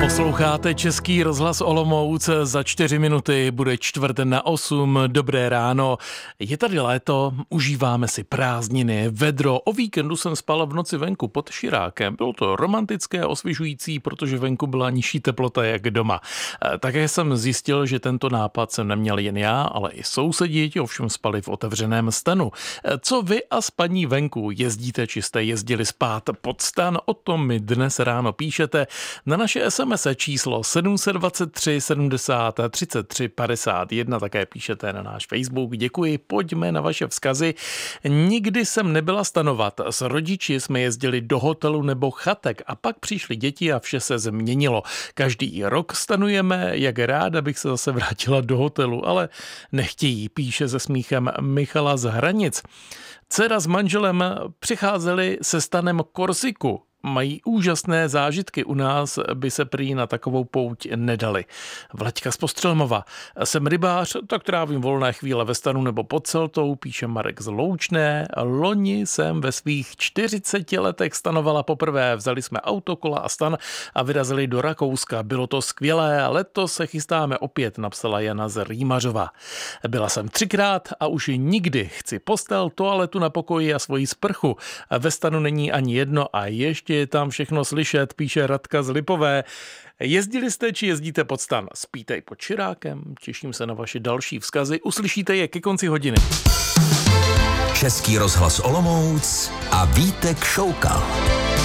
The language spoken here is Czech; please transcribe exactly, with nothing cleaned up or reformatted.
Posloucháte Český rozhlas Olomouc, za čtyři minuty bude čtvrt na osm, dobré ráno. Je tady léto, užíváme si prázdniny, vedro, o víkendu jsem spal v noci venku pod širákem. Bylo to romantické, osvěžující, protože venku byla nižší teplota jak doma. Také jsem zjistil, že tento nápad jsem neměl jen já, ale i sousedi, ti ovšem spali v otevřeném stanu. Co vy a spaní venku, jezdíte či jste jezdili spát pod stan? O tom mi dnes ráno píšete na naše es em es číslo sedm set dvacet tři sedmdesát třicet tři padesát jedna, také píšete na náš Facebook. Děkuji, pojďme na vaše vzkazy. Nikdy jsem nebyla stanovat. S rodiči jsme jezdili do hotelu nebo chatek a pak přišly děti a vše se změnilo. Každý rok stanujeme, jak ráda bych se zase vrátila do hotelu, ale nechtějí, píše se smíchem Michala z Hranic. Dcera s manželem přicházeli se stanem Korsiku. Mají úžasné zážitky, u nás by se prý na takovou pouť nedali. Vlaďka z Postřelmova. Jsem rybář, tak trávím volné chvíle ve stanu nebo pod Celtou, píše Marek z Loučné. Loni jsem ve svých čtyřiceti letech stanovala poprvé. Vzali jsme autokola a stan a vyrazili do Rakouska. Bylo to skvělé, letos se chystáme opět, napsala Jana z Rýmařova. Byla jsem třikrát a už nikdy chci postel, toaletu na pokoji a svoji sprchu. Ve stanu není ani jedno a ještě je tam všechno slyšet, píše Radka z Lipové. Jezdili jste či jezdíte pod stan? Spíte i pod širákem? Těším se na vaše další vzkazy. Uslyšíte je ke konci hodiny. Český rozhlas Olomouc a Vítek Šoukal.